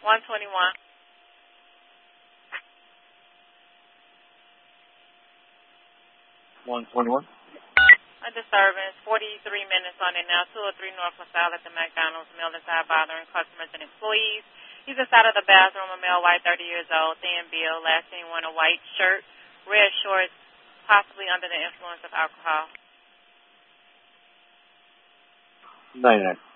121. A disturbance, 43 minutes on it now, 203 North LaSalle at the McDonald's. Male inside bothering customers and employees. He's inside of the bathroom, a male, white, 30 years old, thin build, last seen wearing a white shirt, red shorts, possibly under the influence of alcohol. 99.